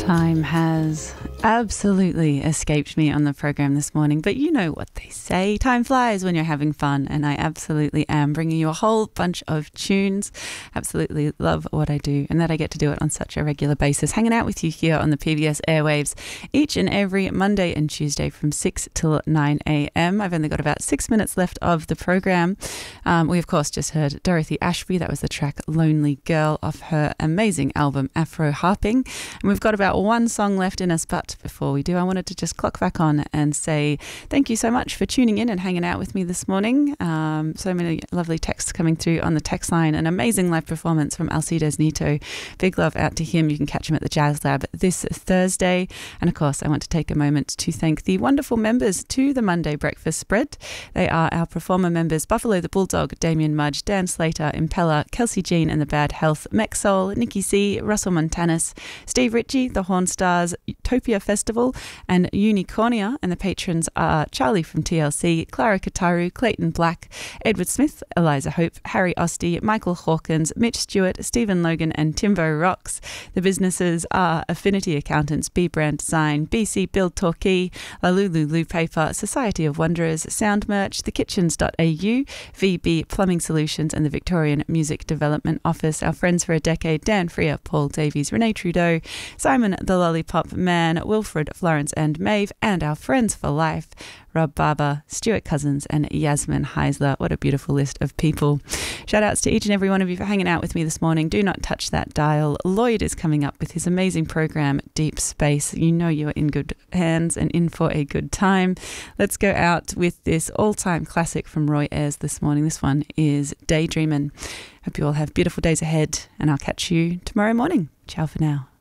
Time has absolutely escaped me on the program this morning, but you know what they say, time flies when you're having fun, and I absolutely am bringing you a whole bunch of tunes. Absolutely love what I do, and that I get to do it on such a regular basis, hanging out with you here on the PBS airwaves each and every Monday and Tuesday from 6 till 9 a.m. I've only got about 6 minutes left of the program. We of course just heard Dorothy Ashby. That was the track Lonely Girl off her amazing album Afro Harping, and we've got about one song left in us, but before we do, I wanted to just clock back on and say thank you so much for tuning in and hanging out with me this morning. So many lovely texts coming through on the text line. An amazing live performance from Alcides Nito. Big love out to him. You can catch him at the Jazz Lab this Thursday. And of course, I want to take a moment to thank the wonderful members to the Monday Breakfast Spread. They are our performer members: Buffalo the Bulldog, Damien Mudge, Dan Slater, Impeller, Kelsey Jean and the Bad Health, Mech Soul, Nikki C, Russell Montanis, Steve Ritchie, the Horn Stars, Utopia Festival and Unicornia, and the patrons are Charlie from TLC, Clara Kataru, Clayton Black, Edward Smith, Eliza Hope, Harry Osty, Michael Hawkins, Mitch Stewart, Stephen Logan and Timbo Rocks. The businesses are Affinity Accountants, B Brand Design, BC Build Torquay, Lulu Paper, Society of Wanderers, Sound Merch, thekitchens.au, VB Plumbing Solutions and the Victorian Music Development Office. Our friends for a decade: Dan Freer, Paul Davies, Renee Trudeau, Simon the Lollipop Man, Wilfred, Florence and Maeve, and our friends for life: Rob Barber, Stuart Cousins and Yasmin Heisler. What a beautiful list of people. Shout outs to each and every one of you for hanging out with me this morning. Do not touch that dial. Lloyd is coming up with his amazing program Deep Space. You know you're in good hands and in for a good time. Let's go out with this all-time classic from Roy Ayers this morning. This one is Daydreamin'. Hope you all have beautiful days ahead, and I'll catch you tomorrow morning. Ciao for now.